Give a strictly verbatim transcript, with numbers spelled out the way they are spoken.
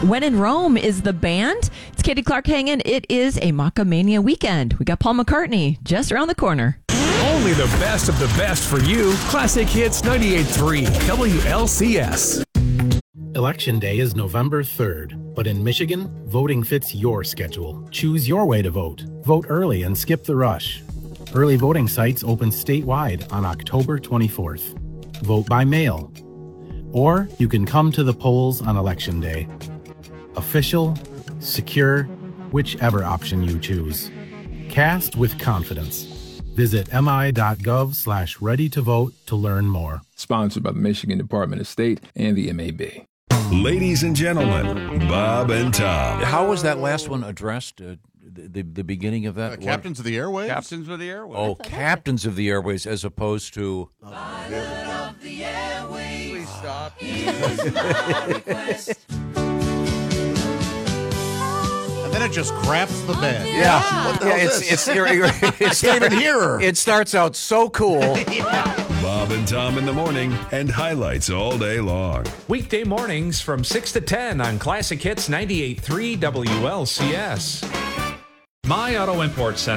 When in Rome is the band. It's Katie Clark hanging. It is a Macamania weekend. We got Paul McCartney just around the corner. Only the best of the best for you. Classic Hits ninety-eight point three W L C S. Election Day is November third, but in Michigan, voting fits your schedule. Choose your way to vote. Vote early and skip the rush. Early voting sites open statewide on October twenty-fourth. Vote by mail. Or you can come to the polls on Election Day. Official, secure, whichever option you choose. Cast with confidence. Visit mi.gov slash ready to vote to learn more. Sponsored by the Michigan Department of State and the M A B. Ladies and gentlemen, Bob and Tom. How was that last one addressed? Uh, the, the the beginning of that? Uh, Captains of the Airways? Captains of the Airways. Oh, Captains of the Airways as opposed to... Pilot of the Airways. Please stop. And then it just craps the bed. Yeah, What the yeah hell it's, is it's, this? you're, you're, it's Can't even hear her. It starts out so cool. Bob and Tom in the morning and highlights all day long. Weekday mornings from six to ten on Classic Hits ninety-eight point three W L C S. My Auto Import Center.